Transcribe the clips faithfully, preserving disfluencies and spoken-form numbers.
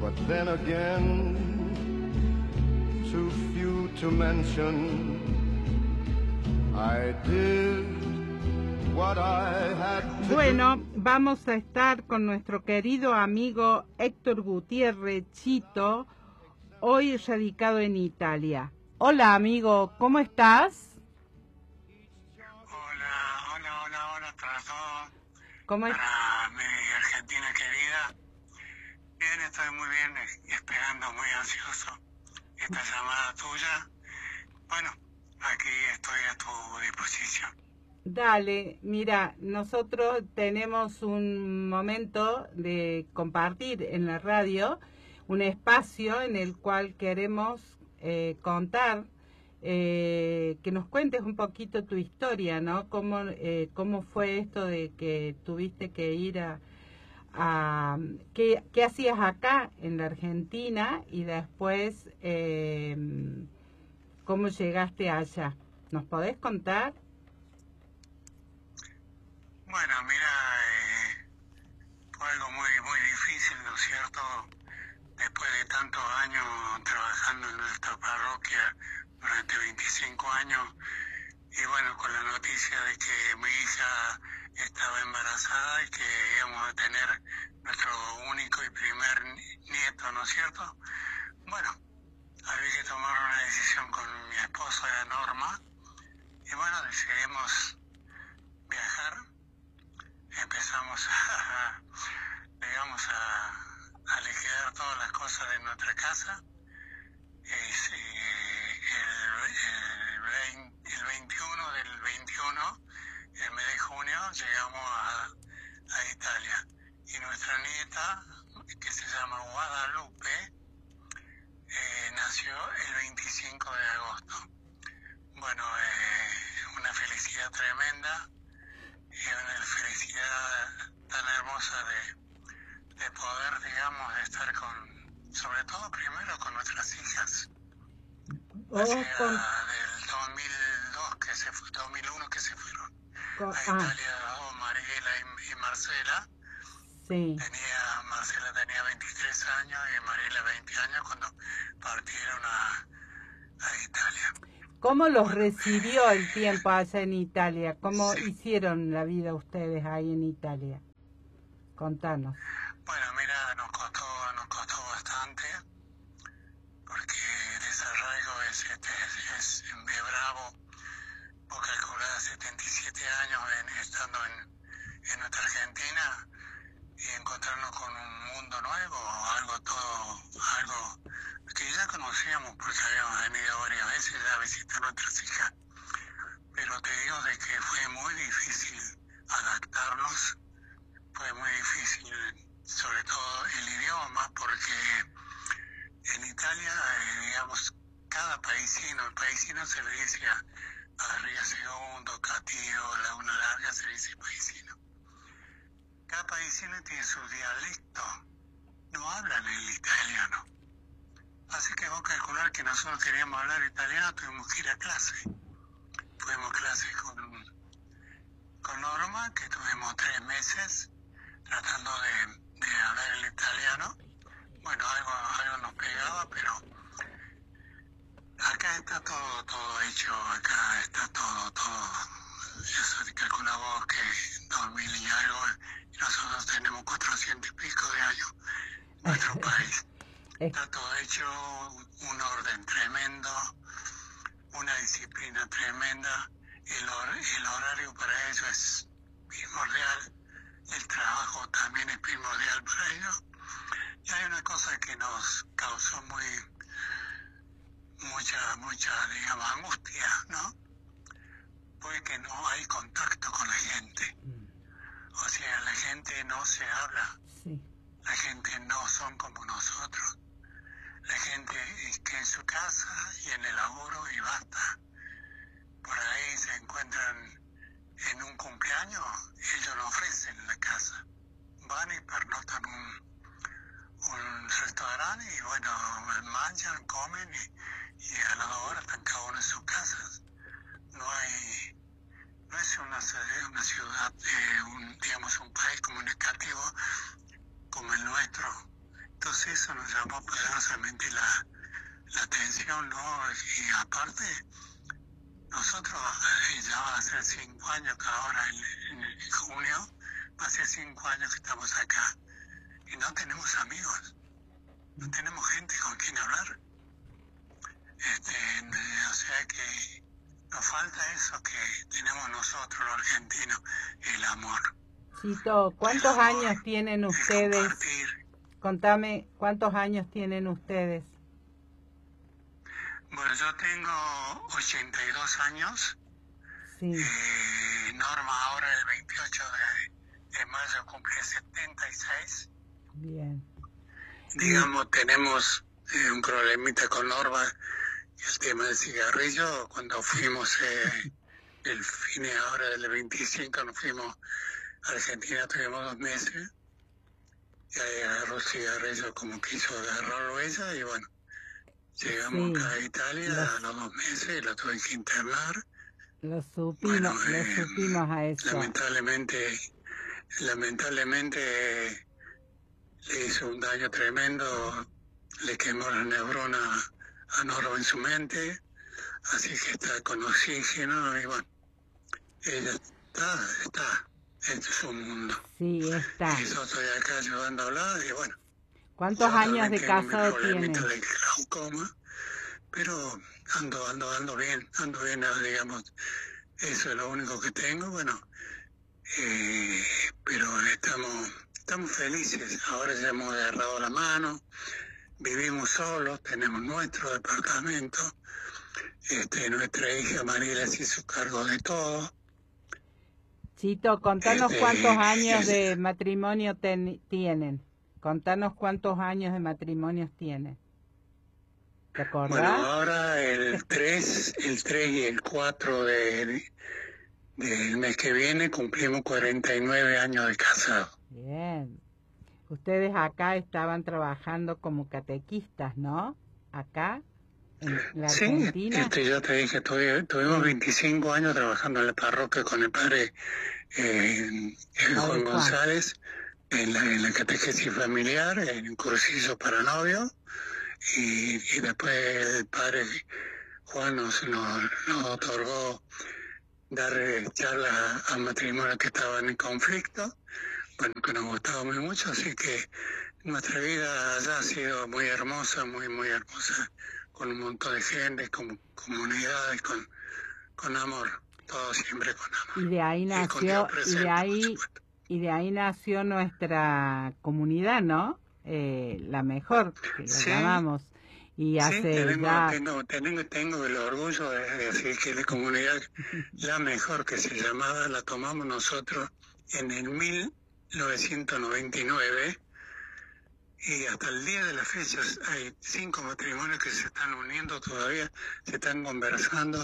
But then again, too few to mention, I did what I had to Bueno, do. vamos a estar con nuestro querido amigo Héctor Gutiérrez Chito, hoy radicado en Italia. Hola amigo, ¿cómo estás? Hola, hola, hola, hola para todos, ¿Cómo es? para mi Argentina querida. Bien, estoy muy bien, esperando, muy ansioso esta llamada tuya. Bueno, aquí estoy a tu disposición. Dale, mira, nosotros tenemos un momento de compartir en la radio, un espacio en el cual queremos eh, contar, eh, que nos cuentes un poquito tu historia, ¿no? Cómo, eh, cómo fue esto de que tuviste que ir a... a ¿qué, qué hacías acá en la Argentina? Y después, eh, ¿cómo llegaste allá? ¿Nos podés contar? Bueno, mira, eh, fue algo muy, muy difícil, ¿no es cierto? Después de tantos años trabajando en nuestra parroquia durante veinticinco años, y bueno, con la noticia de que mi hija estaba embarazada y que íbamos a tener nuestro único y primer nieto, ¿no es cierto? Bueno, había que tomar una decisión con mi esposa Norma, y bueno, decidimos viajar. Empezamos a, digamos, a, a liquidar todas las cosas de nuestra casa. Es, eh, el, el, veinte, el veintiuno del veintiuno, el mes de junio, llegamos a, a Italia. Y nuestra nieta, que se llama Guadalupe, eh, nació el veinticinco de agosto. Bueno, eh, una felicidad tremenda. Y una felicidad tan hermosa de, de poder, digamos, de estar con, sobre todo primero con nuestras hijas. Oh, Hacia con... del dos mil dos que se fue, dos mil uno que se fueron con... a Italia, oh, Mariela y, y Marcela. Sí. Tenía, Marcela tenía veintitrés años y Mariela veinte años cuando partieron a, a Italia. ¿Cómo los Bueno, recibió el eh, tiempo allá en Italia? ¿Cómo sí. hicieron la vida ustedes ahí en Italia? Contanos. Bueno, mira, nos costó, nos costó bastante, porque el desarraigo es, este, es, es de bravo. Vos calculás setenta y siete años en, estando en, en nuestra Argentina y encontrarnos con un mundo nuevo, algo todo, algo que ya conocíamos porque habíamos venido varias veces ya a visitar a nuestras hijas. Pero te digo de que fue muy difícil adaptarnos, fue muy difícil, sobre todo el idioma, porque en Italia, eh, digamos, cada paisino, el paisino se le dice a, a Ría Segundo, Catío, Laguna Larga, se le dice paisino. Cada paisino tiene su dialecto, no hablan el italiano. Así que vos calcular que nosotros queríamos hablar italiano, tuvimos que ir a clase. Tuvimos clase con, con Norma, que tuvimos tres meses tratando de, de hablar el italiano. Bueno, algo, algo nos pegaba, pero acá está todo, todo hecho, acá está todo, todo. Eso te calcula vos que dos mil y algo, y nosotros tenemos cuatrocientos y pico de años en nuestro país. Está todo hecho, un orden tremendo, una disciplina tremenda, el, hor el horario para ellos es primordial, el trabajo también es primordial para ellos. Y hay una cosa que nos causó muy, mucha, mucha, digamos, angustia, ¿no? Fue que no hay contacto con la gente. O sea, la gente no se habla. Sí. La gente no son como nosotros. La gente que en su casa y en el laburo y basta. Por ahí se encuentran en un cumpleaños, ellos lo ofrecen en la casa. Van y pernotan un un restaurante y bueno, manchan, comen y, y a las dos horas están cada uno en sus casas. No hay, no es una, una ciudad, eh, un, digamos un país comunicativo como el nuestro, Entonces eso nos llamó poderosamente la, la atención, ¿no? Y aparte, nosotros eh, ya va a ser cinco años que ahora en, en junio, va a ser cinco años que estamos acá y no tenemos amigos, no tenemos gente con quien hablar. Este, o sea que nos falta eso que tenemos nosotros los argentinos, el amor. Chito, ¿cuántos el amor, años tienen el ustedes? compartir. Contame, ¿cuántos años tienen ustedes? Bueno, yo tengo ochenta y dos años. Sí. Eh, Norma ahora el veintiocho de, de mayo cumple setenta y seis. Bien. Digamos, y... tenemos eh, un problemita con Norma, el tema del cigarrillo. Cuando fuimos eh, el fin de ahora del veinticinco, nos fuimos a Argentina, tuvimos dos meses. Y ahí agarró el cigarrillo como quiso agarrarlo ella y bueno, llegamos sí, acá a Italia los, a los dos meses y la tuve que internar. Lo supimos, bueno, lo eh, supimos a eso. Lamentablemente, lamentablemente eh, le hizo un daño tremendo, le quemó la neurona a Norma en su mente, así que está con oxígeno y bueno, ella está, está. Este es un mundo. Sí, está. Y yo estoy acá ayudando a hablar y bueno. ¿Cuántos años de casado tiene? De glaucoma, pero ando, ando, ando bien, ando bien, digamos. Eso es lo único que tengo, bueno. Eh, pero estamos, estamos felices. Ahora ya hemos agarrado la mano, vivimos solos, tenemos nuestro departamento. Este, nuestra hija Mariela se hizo cargo de todo. Chito, contanos este, cuántos años de matrimonio ten, tienen. Contanos cuántos años de matrimonio tienen. ¿Te acordás? Bueno, ahora el tres, el tres y el cuatro de, del mes que viene cumplimos cuarenta y nueve años de casado. Bien. Ustedes acá estaban trabajando como catequistas, ¿no? Acá, en la Argentina. Sí, este, yo te dije, tuve, tuvimos veinticinco años trabajando en la parroquia con el padre eh, el Juan González, en la, en la catequesis familiar, en un cursillo para novios, y, y después el padre Juan nos, nos, nos otorgó dar charlas a matrimonios que estaban en conflicto, bueno, que nos gustaba muy mucho, así que nuestra vida allá ha sido muy hermosa, muy, muy hermosa, con un montón de gente, con comunidades, con, con amor, todo siempre con amor. Y de ahí nació, y, presente, y de ahí, y de ahí nació nuestra comunidad, ¿no? Eh, la mejor, que la sí, llamamos. Y hace sí, tenemos, ya... tengo, tengo, tengo el orgullo de decir que la comunidad, la mejor que se llamaba, la tomamos nosotros en el mil novecientos noventa y nueve. Y hasta el día de la fecha hay cinco matrimonios que se están uniendo todavía, se están conversando.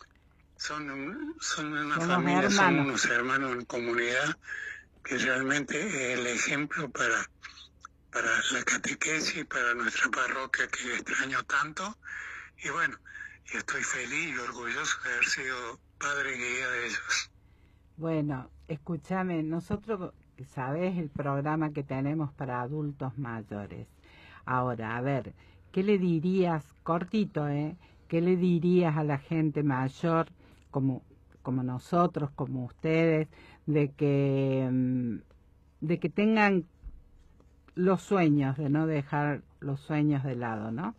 Son, son una Somos familia, hermanos. Son unos hermanos en comunidad, que realmente es el ejemplo para, para la catequesis, para nuestra parroquia que extraño tanto. Y bueno, y estoy feliz y orgulloso de haber sido padre y guía de ellos. Bueno, escúchame, nosotros... ¿Sabes el programa que tenemos para adultos mayores? Ahora, a ver, ¿qué le dirías, cortito, eh? ¿Qué le dirías a la gente mayor, como, como nosotros, como ustedes, de que, de que tengan los sueños, de no dejar los sueños de lado, ¿no?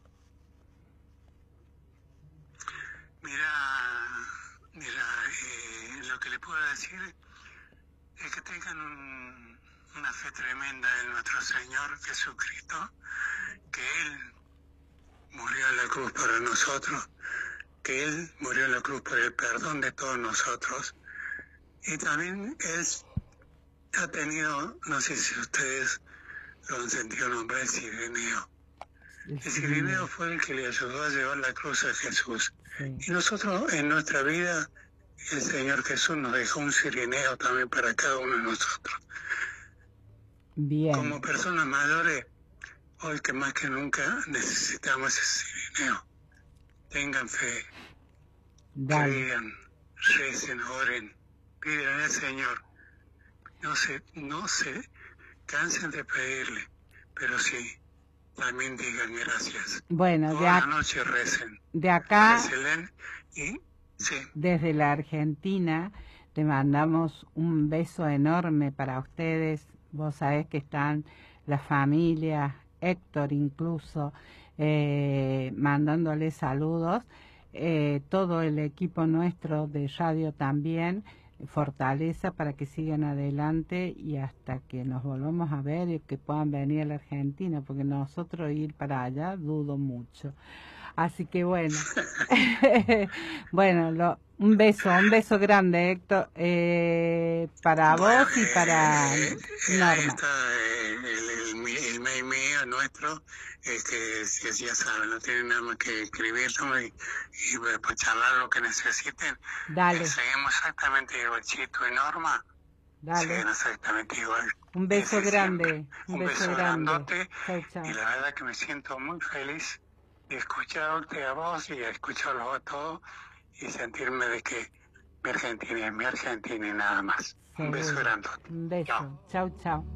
Mira, mira, eh, lo que le puedo decir es que tengan un, una fe tremenda en nuestro Señor Jesucristo, que Él murió en la cruz para nosotros, que Él murió en la cruz por el perdón de todos nosotros. Y también Él ha tenido, no sé si ustedes lo han sentido nombrar, el Cireneo. El Cireneo fue el que le ayudó a llevar la cruz a Jesús. Sí. Y nosotros en nuestra vida, el Señor Jesús nos dejó un cirineo también para cada uno de nosotros. Bien. Como personas mayores, hoy que más que nunca necesitamos ese cirineo. Tengan fe, Dale. crean, recen, oren, pidan al Señor. No se, no se cansen de pedirle, pero sí, también digan gracias. Bueno, de, Toda a, la noche recen. de acá, Recen y, sí. desde la Argentina, te mandamos un beso enorme para ustedes. Vos sabés que están las familias, Héctor incluso, eh, mandándole saludos. Eh, todo el equipo nuestro de radio también, fortaleza para que sigan adelante y hasta que nos volvamos a ver y que puedan venir a la Argentina, porque nosotros ir para allá dudo mucho. Así que bueno, bueno, lo, un beso, un beso grande, Héctor, eh, para Bueno, vos y para eh, eh, Norma. Ahí está eh, el, el, el mail mío, nuestro, es que si ya saben, no tienen nada más que escribirlo y, y pues charlar lo que necesiten. Dale. Eh, seguimos exactamente igual, Chito y Norma. Dale. Siguen exactamente igual. Un beso Desde grande, siempre. un, un beso, beso grande. grandote. Chau, chau. Y la verdad que me siento muy feliz de escucharte a vos y escucharlos a todos y sentirme de que mi Argentina es mi Argentina y nada más. Seguro. Un beso grandote. Un beso. Chau, chau.